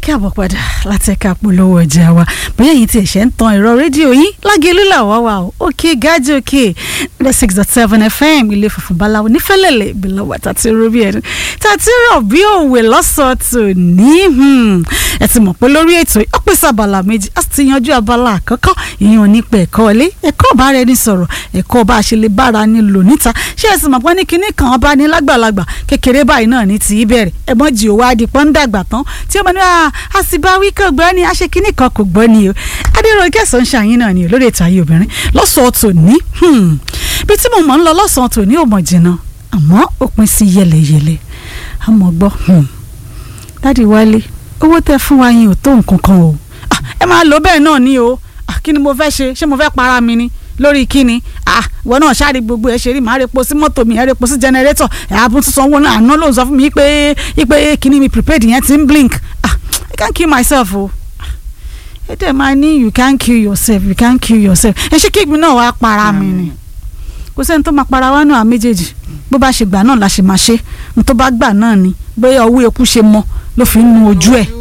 káàbọ̀ padà láti ẹ̀ka polówó ọjà wa bóyá èyí tí ẹ̀ṣẹ̀ ń tan ẹ̀rọ rédíò yín Lágelú làwa wà ó òkè gájì òkè 6.7 FM ilé funfun báláwo nífẹ̀lẹ́lẹ̀ ìbílọ̀wà tàti rọ́bì ẹ̀rín tàti rọ̀bì òwe lọ́sọ̀ọ̀tò ní ẹ ti mọ̀ pé lórí ètò ó pèsè abala méjì a sì ti yanjú abala àkọ́kọ́ ìyẹn nípa ẹ̀kọ́ ilé ẹ̀kọ́ bára ẹni sọ̀rọ̀ ẹ̀kọ́ bá a ṣe lè bára ni lò níta ṣé ẹ sì mọ̀ pé ní kinní kan ọba ní lágbàlagbà kékeré báyìí náà ní ti bẹ̀rẹ̀ ẹ̀mọ́ jì òwò adìpọ̀ ń dàgbà tán tí ó mọ̀ ní àsìbáwí kò gbọ́ ni àṣẹ kinní kan kò gbọ́ ni o Adéròǹkẹ́ Sunshine náà ni o lórí ètò ayé obìnrin lọ́sọ̀ọ́ tòní bí tí mo mọ̀ ń lọ lọ́sàn-án tòní ò mọ̀ jìnnà àmọ́ ó pín sí yẹlẹyẹlẹ àmọ́ gbọ́ Dádì Wálé owó tẹ́ fún wa yín ò tó nǹkan kan o ẹ máa lò bẹ́ẹ̀ náà ni o kí ni mo fẹ́ ṣe mo fẹ́ para mi ni lórí kíni ìwọ náà ṣáàrí gbogbo ẹ ṣe rí màá repo sí mọ́tò mi ẹ repo sí jẹnẹrétọ̀ ẹ abún tún sanwó náà àná ló ń sọ fún mi pé kíni mi prepared yẹn ti ń blink I can't kill myself o ẹ dẹ̀ máa ní you can't kill yourself ẹ ṣé kí mi náà wàá para mi ni kò sẹ́ni tó máa para wá náà méjèèjì bó bá ṣe gbà náà la ṣe máa ṣe n tó bá gbà náà ni bóyá owó eku ṣe mọ ló fi ń nu ojú ẹ̀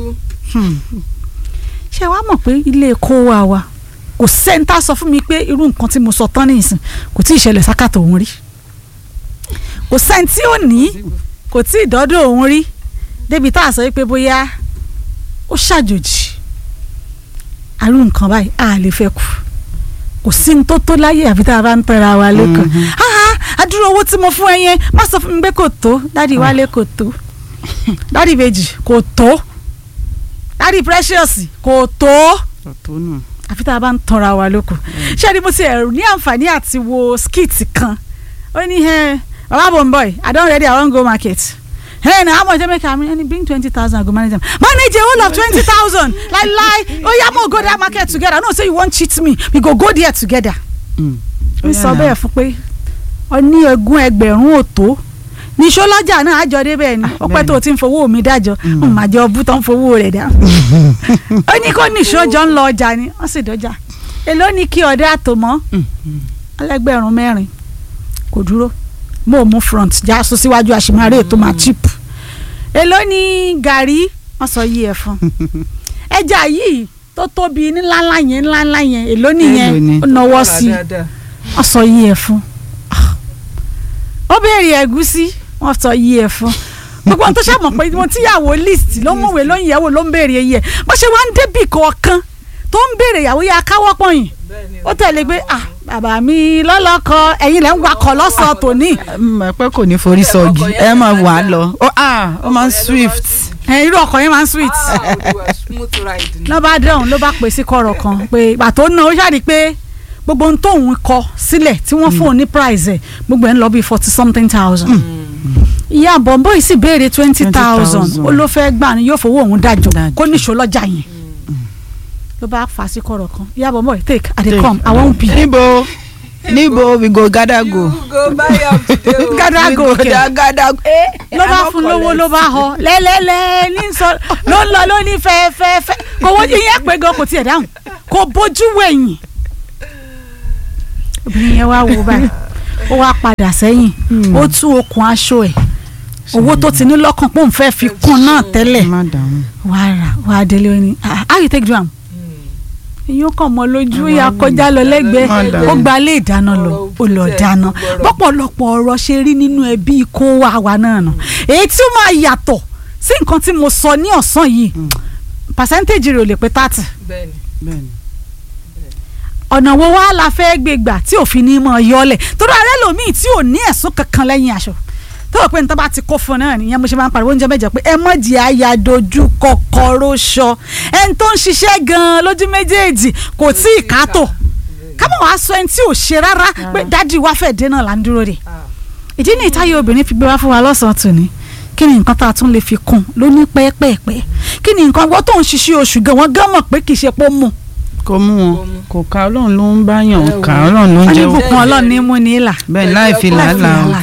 ṣé wàá mọ̀ pé ilé kó wa kò sẹ́ńtà sọ fún mi pé irú nǹkan tí mo sọ tán ní ìsìn kò tí ì ṣẹlẹ̀ sákàtà òun rí kò sẹ́ńtì ò ní kò tí ì dọ́dọ̀ òun rí débi tá a sọ pé bóyá ó ṣàjòjì àrùn nǹkan báyìí a lè fẹ́ kù kò sí ní tó láyé àfi tá a bá ń tẹ̀ra wa lẹ́kàn àdúrà owó tí mo fún ẹ yẹn má sọ fún mi pé kò tó Dádì Wálé kò tó Dádì Bèjì kò tó Dádì Precious kò tó àfi tá a bá ń tọra wa lóko ṣé ni mo ti ẹ̀rù ní àǹfààní àti wo skit kan ó ní baba bomboy I don ready I wan go market na how much make am bring 20,000 I go manage am manage a whole of 20,000 like oya mo go that market together no say you wan cheat me we go there together mi sọ bẹ́ẹ̀ fún pé ọ ní ogún ẹgbẹ̀rún òtó ní sọlọ́jà náà àjọ débẹ̀ ni ọpẹ́ tó ti ń fowó mi dájọ́ màjọ bú tó ń fowó rẹ̀ dá ó ní kó ní ìṣọ́jọ́ ń lọ ọjà ni wọ́n sì dọ́jà èló ní kí ọ̀dẹ́ àtòmọ́ ẹlẹ́gbẹ̀rún 4 kò dúró mo mú front já sọ síwájú àṣemárè tó máa chip èló ní gàrí wọ́n sọ yí ẹ̀ fún ẹja yìí tó tóbi ńláńlá yẹn èló nìyẹn ó náwó sí wọ́n sọ yí ẹ̀ fún ó béèrè ẹ̀gúsí wọ́n sọ yí ẹ̀ fún gbogbo ohun tó ṣàmọ̀ pé wọ́n tíyàwó list ló mọ̀wé ló ń yẹ̀wò ló ń béèrè yẹ bó ṣe wá ń débì kọ̀ọ̀kan tó ń béèrè ìyàwó yẹ akáwọ́ pọ̀yìn ó tẹ̀lé pé bàbá mi lọ́lọ́kọ ẹ̀yin lẹ́ ń wakọ̀ lọ́sàn-án tòní. pé kò ní forí sọ́ọ̀gì ẹ máa wà á lọ ó máa ń swift. irú ọkọ̀ yẹn máa ń sweet. ló bá dẹ̀hùn ló bá pè sí kọ̀rọ̀ kan pé ìgbà tó ná ó ṣàrí pé gbogbo ohun tóun kọ sílẹ̀ tí wọ́n fún un ní price ẹ̀ gbogbo ẹ̀ ń lọ bí 40-something thousand. ìyá bọ̀m̀bọ̀ yìí sì béèrè 20,000 ó ló fẹ́ gbà ní yóò fowó òun dájọ́ kó níṣó lọ́jà yẹn ló bá fà á sí kọ̀rọ̀ kan ìyá bọ̀m̀bọ̀ yìí take I dey come I wan be. níbo we go gather go. gather go ló bá fún lówó ló bá họ lẹ́lẹ́lẹ́ ní sọ ló ń lọ ló ní fẹ́ẹ́fẹ́ẹ́fẹ́ kò wọ́n yẹn pé gan kò tiẹ̀ dáhùn kò bójú wẹ̀yìn obìnrin yẹn wá wo báyìí ó wá padà sẹ́yìn ó tú okùn aṣọ ẹ̀ owó tó ti ní lọ́kàn pé òun fẹ́ fi kún náà tẹ́lẹ̀ wàá délé ó ní how you take do am èyí ó kàn mọ́ lójú ìyá kọjá lọ lẹ́gbẹ̀ẹ́ ó gba ilé ìdáná lọ ó lọ dáná pọ̀pọ̀lọpọ̀ ọ̀rọ̀ ṣe rí nínú ẹbí kó wa náà nà èyí tí ó máa yàtọ̀ sí nǹkan tí mo sọ ní ọ̀sán yìí percentage rẹ̀ ò lè pé 30. bẹ́ẹ̀ni ọ̀nà wo wá la fẹ́ gbé gbà tí òfin ní mọ̀ yọlẹ̀ torí ààrẹ lòmíì tí ò ní ẹ̀sùn kankan lẹ́yìn aṣọ tó rò pé níta bá ti kó fún náà nìyẹn mo ṣe máa ń pariwo oúnjẹ mẹ́jọ pé ẹ mọ̀ di àyàdojú kọ̀kọ̀rọ̀ ṣọ ẹni tó ń ṣiṣẹ́ gan-an lójú méjèèjì kò tí ì kátó kábọ̀ wá sọ ẹni tí ò ṣe rárá pé dádì wá fẹ́ dé náà là ń dúró de ìdí ní ìtayé obìnrin fi gbé wá fún wa lọ́sàn-án tòní kí ni nǹkan tá a tún lè fi kún ló ní pẹ́ẹ́pẹ́ẹ́pẹ́ kí ni nǹkan wọ́n tó ń ṣiṣẹ́ oṣù gan wọ́n gán mọ̀ pé kì í ṣe pọ́ mú kò mú wọn kò ká Ọlọ́run ló ń bá yàn ká Ọlọ́run ló ń jẹ́ oníbùkún Ọlọ́run ní mú ní ìlà bẹ́ẹ̀ láì fi làálàá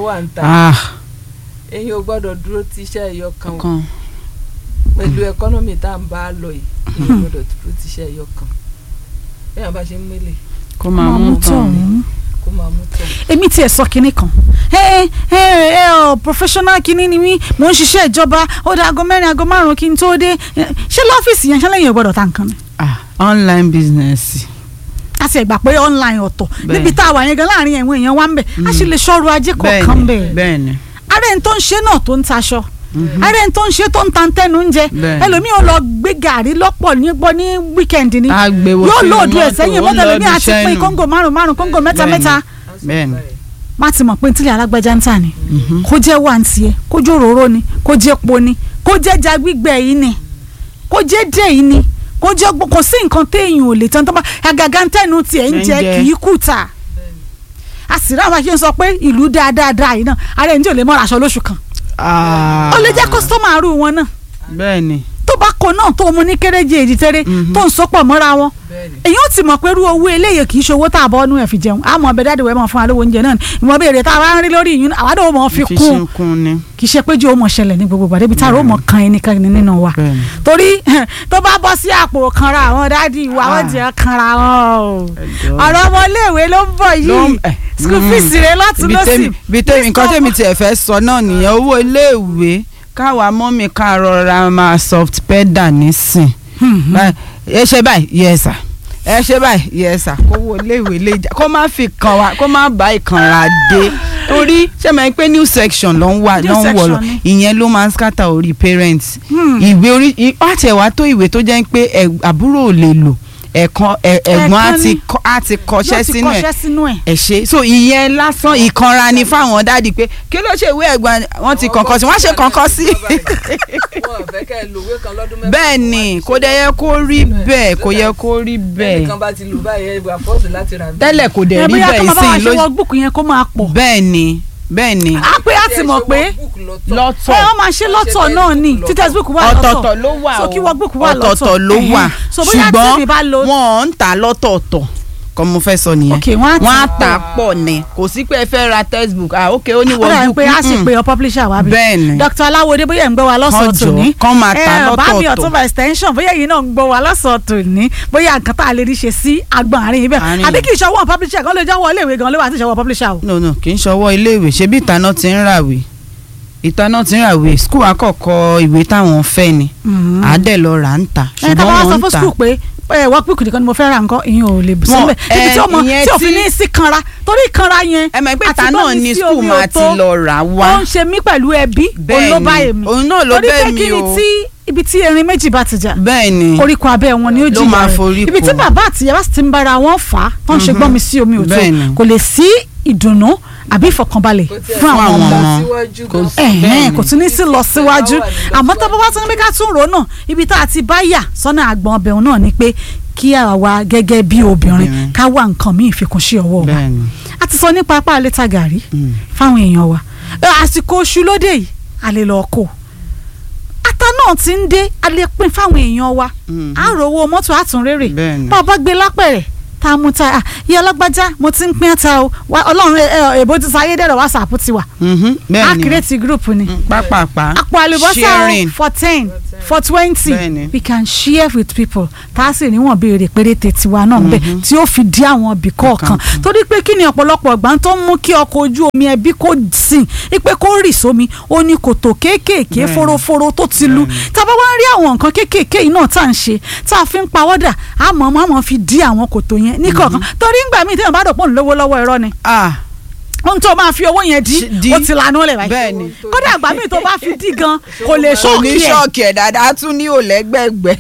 èyí ò gbọ́dọ̀ dúró ti iṣẹ́ ẹyọ kan pẹ̀lú ẹkọ́nọ́mì tá à ń bá lọ yìí èyí ò gbọ́dọ̀ dúró ti iṣẹ́ ẹyọ kan bẹ́ẹ̀ bá ṣe ń mélè kó máa mú tọ̀hún kó máa mú tọ̀. èmi tiẹ̀ sọ kinní kan professional kinní ni mí mò ń ṣiṣẹ́ ìjọba ó dá aago 4 aago 5 kí n tó dé ṣé lọ́fíìsì yẹn ṣẹlẹ̀ yẹn gbọ́dọ̀ ta nǹkan mi. online business. a sì gbà pé online ọ̀tọ̀ níbi tá a wà yẹn gan láàrin ẹ̀wọ̀n èèyàn wa ń bẹ̀ a sì lè ṣọ́rọ̀ ajé kọ̀ọ̀kan bẹ̀. bẹ́ẹ̀ni. ara ẹni tó ń ṣe náà tó ń taṣọ ara ẹni tó ń ṣe tó ń ta tẹnu oúnjẹ ẹlòmíì ó lọ gbé gàrí lọ́pọ̀ ní wíkẹ́ndì ni yóò lóòdù ẹ̀ sẹ́yìn mọ́tò ẹlòmíì àti pín kóńgò 5 kóńgò 3 bẹ́ẹ̀ni. má ti mọ̀ pé tílẹ̀ alágbájá ń tà ní kó jẹ́ wà ń tiẹ̀ kó jẹ́ òróró ni kó jẹ́ po ni kó jẹ́ ja gbígbẹ yìí ni kó jẹ́ dé yìí ni kó jẹ́ kò sí nǹkan téèyàn ò lè tán tó bá àgàgà ń tẹ̀nu tiẹ̀ ń jẹ kì í kùtà a sì rà wá kí n sọ pé ìlú dáadáa yìí náà ara ẹni tí ò lè mọ́ra aṣọ lóṣù kan ó lè jẹ́ kọ́sítọ́mà àrùn wọn náà bẹ́ẹ̀ni. tó bá kọ náà tó mu ní kéréje èdìtẹ́rẹ́ tó ń sopọ̀ mọ́ra wọn èyí ó ti mọ̀ pé irú owó eléyè kì í ṣe owó tá a bọ́ ọ́nú ẹ̀ fi jẹun àmọ́ ọbẹ̀ dáàdì wẹ̀ mọ̀ fún alówó oúnjẹ náà ni ìwọ̀n béèrè tá a bá ń rí lórí ìyún àwádọ́ ò mọ̀ fi kún kì í ṣe pé jẹ́ ó mọ̀ ṣẹlẹ̀ ní gbogbo gbàdé ibi tá a rò mọ̀ kan ẹnìkan nínú wa torí tó bá bọ́ sí àpò kanra àwọn dáàdì ìwà wọn jẹ́ kanra wọn ọ̀rọ̀ ọmọléèwé ló ń bọ̀ yìí school fees rẹ̀ lọ́tún lọ́sì. nǹkan tèmi tiẹ̀ fẹ́ sọ náà nìyẹn owó iléèwé káwa mọ́mí ká rọra máa soft pedal nísìn ẹ ṣe báyìí yes sir ẹ ṣe báyìí yes sir kó wo léèwé léjà kó má fi kàn wá kó má bá ìkànra dé torí ṣé máa ń pé new section ló ń wọ̀ lọ ìyẹn ló máa ń scatter orí parents ìwé orí àtẹ̀wá tó ìwé tó jẹ́ pé àbúrò ò lè lò ẹ̀gbọ́n á ti kọṣẹ́ sínú ẹ̀ ṣe so ìyẹn lásán ìkanra ni fáwọn dáàdi pé kí ló ṣe ìwé ẹ̀gbọ́n wọn ti kọ̀ǹkọ̀ sí wọ́n ṣe kọ̀ǹkọ̀ sí. bẹ́ẹ̀ ni kò dẹ̀ yẹ kó rí bẹ́ẹ̀ kò yẹ kó rí bẹ́ẹ̀. tẹ́lẹ̀ kò dẹ̀ rí bẹ́ẹ̀ ìsìn ló bẹ́ẹ̀ ni bẹ́ẹ̀ni. a pé a ti mọ̀ pé lọ́tọ̀ ẹ wọ́n máa ṣe lọ́tọ̀ náà ni tí textbook wà lọ́tọ̀ ọ̀tọ̀ọ̀tọ̀ ló wà so kí workbook wà lọ́tọ̀ ọ̀tọ̀ọ̀tọ̀ ló wà ṣùgbọ́n wọ́n ń tà lọ́tọ̀ọ̀tọ̀ kọ́ mo fẹ́ sọ nìyẹn wọ́n á tà pọ̀ ni kò sí pé ẹ fẹ́ ra textbook ok ó ní workbook. ó dà pé a sì pé ọ publisher wa bí bẹ́ẹ̀ni Dr. Aláwọdé bóyá ń gbọ́ wa lọ́sọ̀ọ́ tòní kọ́ máa tà lọ́tọ̀ọ̀tọ̀ bá mi Ọ̀túnba extension bóyá yìí náà ń gbọ́ wa lọ́sọ̀ọ́ tòní bóyá nǹkan tá a lè rí ṣe sí agbọ̀n àárín ibẹ̀ àbí kì í ṣọwọ́ publisher kan lè jọwọ́ iléèwé gan ló wà sí ṣọwọ́ publisher o. no kì í ṣọwọ́ iléèwé ṣebí ìtaná ti ń ràwé school àkọ́kọ́ ìwé táwọn fẹ́ ni àádẹ́ lọ rà ń tà ṣùgbọ́n wọ́n ń tà workbook nìkan ni mo fẹ́ ra nǹkan ìyẹn ò lè bù sílẹ̀ ibi tí òfin ní sí kanra torí kanra yẹn ẹ mọ̀ pé ìta náà ni school máa ti lọ rà wá. ó ń ṣe mí pẹ̀lú ẹbí olóbá èmi òun náà ló bẹ́ẹ̀ mi o torí pé kí ni ibi tí erin méjì bá ti jà bẹ́ẹ̀ni oríkọ abẹ́ wọn ni ó jìyà rẹ̀ ibi tí bàbá àti ìyá bá sì ti ń bára wọn fà á tó ń ṣe gbọ́n mi sí omi òtó kò lè sí ìdùnnú àbí ìfọ̀kànbalẹ̀ fún àwọn ọmọ kò tún ní sí lọ síwájú àmọ́ tó bá wá tún ní ká tún rò náà ibi tá a ti bá yà sọ́nà àgbọ̀n ọbẹ̀ náà ni pé kí àwa gẹ́gẹ́ bí obìnrin ká wá nǹkan míì fi kún sí ọwọ́ wa a ti sọ nípa apá àlétà gàrí fáwọn èèyàn wa àsìkò oṣù lóde yìí a lè lọ kó ata náà ti ń dé a lè pín fáwọn èèyàn wa a rò owó mọ́tò àtúnrérè bá a bá gbé lápẹ̀rẹ̀ tá a mú ta iye ọlọ́gbájá mo ti ń pín ata o ọlọ́run èbó ti sáyé dẹ̀rọ̀ whatsapp ti wà a create group ni pápápá àpò àlùbọ́sà for 10 for 20 we can share with people tá a sì níwọ̀n béèrè péréte tiwa náà bẹ́ẹ̀ tí ó fi dí àwọn ibì kọ̀ọ̀kan torí pé kí ni ọ̀pọ̀lọpọ̀ ọ̀gbà tó ń mú kí ọkọ̀ ojú omi ẹbí kó sìn ipe kó rì sómi ó ní kòtò kéékèèké fòròfòrò tó ti lu tá a bá wá rí àwọn nǹkan kéékèèké yìí náà tá à ń ṣe tá a fi ń pawọ́dà àmọ́ fi dí àwọn kòtò yẹn ní kọ̀ọ̀kan torí ńgbà míì téèyàn bá dò pọ̀ ń lówó lọ́wọ́ ẹ̀rọ ni ohun tó máa fi owó yẹn di ó ti lanú lẹ̀ báyìí kódà àgbà míì tó bá fi dí gan kò lè ṣọ́ọ̀kì ẹ̀. kò ní ṣọ́ọ̀kì ẹ̀ dáadáa tún ní òlẹ́gbẹ̀gbẹ̀.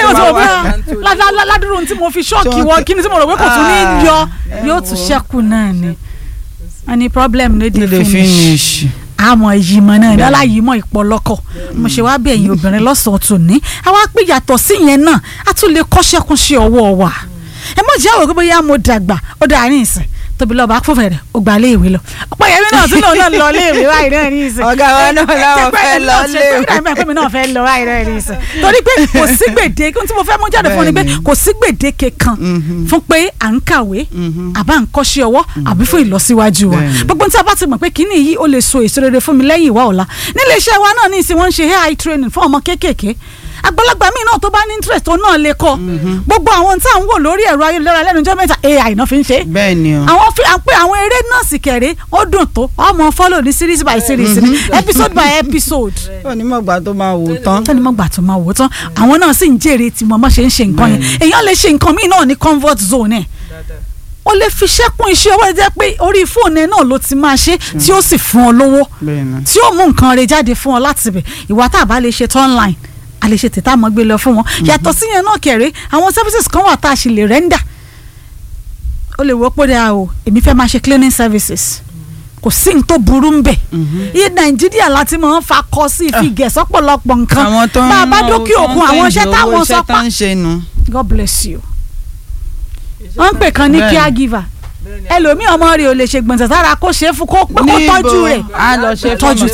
ládùúrún tí mo fi ṣọ́ọ̀kì wọ kí ni tí mo rò pé kò tún ní yọ yóò tún ṣẹ́kù náà ni wọ́n ní problem no dey finish àmọ́ ìyìmọ̀ náà dálá yìímọ̀ ìpọ̀lọ́kọ̀ mo ṣe wá bí ẹ̀yin obìnrin lọ́sàn-án tò ní àwa pé yàtọ̀ sí yẹn náà a tún lè kọ́ṣẹ́kún sí ọwọ́ wa ẹ mọ̀ jẹ́ àwọn bóyá mo dàgbà ó dà ní ìsìn tóbi lọ́ba fúnfẹ̀ rẹ̀ ó gba léèwé lọ ọ̀pọ̀ yẹn mi náà tún náà lọ léèwé báyìí náà ní ìsìn ọ̀gá wa náà láwọn fẹ́ lọ léèwé tẹ́gbẹ́ mi náà fẹ́ lọ báyìí náà ní ìsìn torí pé kò sí gbèdéke tí mo fẹ́ mú jáde fún ni pé kò sí gbèdéke kan fún pé à ń kàwé àbá ń kọ́ṣẹ́ ọwọ́ àbí fún ìlọsíwájú wa gbogbo tí a bá ti mọ̀ pé kíní yìí ó lè so èso rere fún mi lẹ́yìn ìwà ọ̀la nílé iṣẹ́ wa náà ní ìsìn wọ́n ń ṣe AI training fún ọmọ kéékèèké àgbàlagbà míì náà tó bá ní interest tó náà lè kọ́ gbogbo àwọn tí à ń wò lórí ẹ̀rọ ayélujára lẹ́nu ọjọ́ mẹ́ta AI náà fi ń ṣe. bẹ́ẹ̀ ni o. àwọn fi pé àwọn eré náà sì kẹ̀rẹ́ ó dùn tó ọmọ follow ní series by series ní episode by episode. onímọ̀gbà tó máa wò tán. onímọ̀gbà tó máa wò tán àwọn náà sì ń jèrè tí mọ̀mọ́ ṣe ń ṣe nǹkan yẹn èèyàn lè ṣe nǹkan míì náà ní comfort zone ẹ̀ o lè fi ṣẹ́kùn iṣẹ́ owó jẹ́ pé orí fóònù ẹ̀ náà ló ti máa ṣe tí ó sì fún ọ lówó tí ó mú nǹkan rẹ̀ jáde fún ọ láti bẹ̀ ìwà tá a bá lè ṣe tó online a lè ṣe tètè àmọ́ gbé lọ fún wọn yàtọ̀ sí yẹn náà kẹ̀rẹ́ àwọn services kan wà tá a ṣe lè rẹ́ńdà o lè wọ́ pé dáa o èmi fẹ́ máa ṣe cleaning services kò sí ní tó burú ń bẹ̀ iye Nàìjíríà láti máa ń fa kọ sí ìfigẹ̀ sọ́pọ̀lọpọ̀ nǹkan bá a bá dókè òkun àwọn iṣẹ́ táwọn sọ pa God bless you wọ́n ń pè kan ní caregiver ẹlòmíì ọmọ rẹ̀ ò lè ṣe gbọ̀nsẹ̀ sára kó ṣe é fún kó tọ́jú rẹ̀ tọ́jú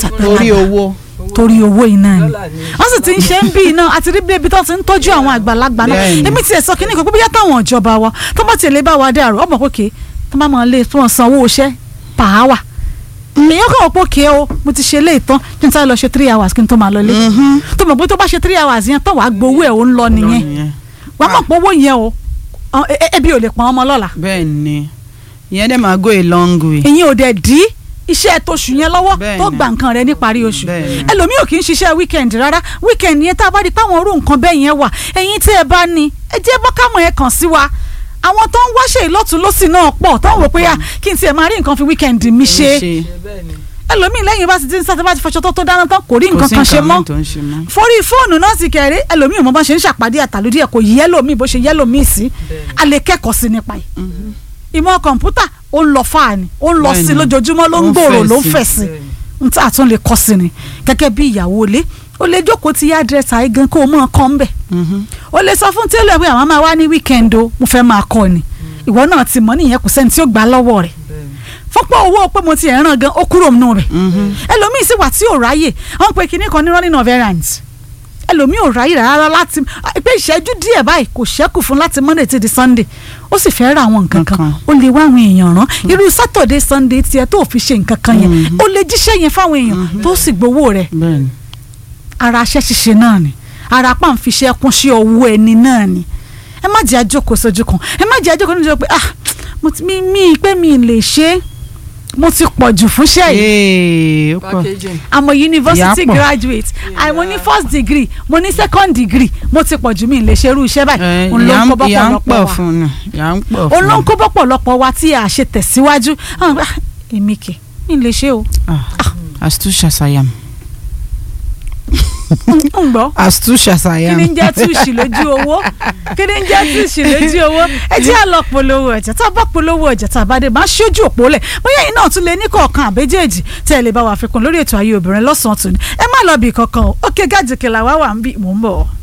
torí owó iná ni wọ́n sì ti ń ṣe ń bí iná àti rí bíbi tó ti ń tọ́jú àwọn àgbàlagbà náà èmi tiẹ̀ sọ kínní kan pé bóyá táwọn ìjọba wa tó bá tiẹ̀ lè bá wa dàrú ọmọ kòkè tó bá máa lè tó san owó iṣẹ́ pàáwà èèyàn kàn wọ́n pò ké o mo ti ṣe lé ìtàn kí n sáré lọ ṣe 3 hours kí n tó máa lọ lé tó mọ̀ pé tó bá ṣe 3 hours yẹn tó wàá gbowó ẹ̀ ó ń lọ nìyẹn wàá mọ̀ pé owó yẹn o ebi ò lè pọn ọmọ lọ́la. bẹ́ẹ̀ ni ìyẹn dẹ̀ máa go a long way. ìyẹn ò dẹ̀ dí iṣẹ́ tóṣù yẹn lọ́wọ́ tó gba nǹkan rẹ níparí oṣù ẹlòmíì ò kì í ṣiṣẹ́ weekend rárá weekend yẹn tá a bá di pé àwọn orú nǹkan bẹ́ẹ̀ yẹn wà ẹ̀yin tí ẹ bá ní ẹ jẹ́ bọ́kámọ̀ ẹ kàn sí wa àwọn tó ń wáṣẹ́ ìlọ́tún lọ́sì náà pọ̀ tó ń wò pé kí n tiẹ̀ máa rí nǹkan fi weekend mi ṣe ẹlòmíì lẹ́yìn bá ti dín sáté bá ti fọṣọ tó dáná tán kò rí nǹkan kan ṣe mọ́ forí fóònù náà sì kẹrẹ ẹlòmíì ò mọ bá ṣe ń ṣàpàdé àtàlódì ẹ̀ kò yí ẹlòmíì bó ṣe yẹlòmíì sí a lè kẹ́kọ̀ọ́ sí nípa ẹ̀ ìmọ̀ kọ̀ǹpútà ó ń lọ fáà ni ó ń lọ sí lójoojúmọ́ ló ń gbòòrò ló ń fẹ̀ sí n tí àtún lè kọ́ sí ni gẹ́gẹ́ bí ìyàwó ilé ó lè jókòó ti yá dírẹ́sà yìí gan kó o mọ̀ ọ́n kọ́ ń bẹ̀ ó lè sọ fún tẹ́lẹ̀ pé àwọn máa wá ní wíkẹ́ndì o mo fẹ́ máa kọ́ ni ìwọ náà ti mọ̀ nìyẹn kò sẹ́ni tí ó gbà lọ́wọ́ rẹ̀ fọ́pọ̀ owó pé mo ti ẹ̀ràn gan ó kúrò nínú rẹ̀ ẹlòmíì sì wà tí ò ráyè wọ́n pe kinní kan ní running of errands ẹlòmíì ò ráyè rárá láti pé ìṣẹ́jú díẹ̀ báyìí kò ṣẹ́kù fún láti Monday ti di Sunday ó sì fẹ́ ra àwọn nǹkan kan ó lè wá àwọn èèyàn rán irú Saturday Sunday tiẹ̀ tó fi ṣe nǹkan kan yẹn ó lè jíṣẹ́ yẹn fáwọn èèyàn tó sì gbowó rẹ̀ ara aṣẹ́ ṣiṣẹ́ náà ni ara pàǹfiṣẹ́ kún sí ọwọ́ ẹni náà ni ẹ má jẹ́ àjókòó sójú kan ẹ má jẹ́ àjókòó níjọ́ pé mi lè ṣe é mo ti pọ̀ jù fúnṣẹ́ yìí I'm a university graduate mo ní first degree mo ní second degree mo ti pọ̀ jù mí lè ṣerú iṣẹ́ báyìí òun ló ń kó bọ́pọ̀lọpọ̀ wa tí a ṣe tẹ̀síwájú èmi kì í lè ṣe o. astucia sayam. ń gbọ́ astucia sayam. kí ni ń jẹ́ túùṣì lójú owó ẹ jẹ́ àlọ́ polówó ọjà tá a bá polówó ọjà tá a bá dé máa ṣojú òpó lẹ̀ bóyá yìí náà tún lè ní kọ̀ọ̀kan àbẹ́jẹ́jì tẹ́ ẹ lè bá wa fi kún lórí ètò ayé obìnrin lọ́sàn-án tòní ẹ má lọ bí kankan o Òkè Gàjòkè làwa wà ń bí mò ń bọ̀.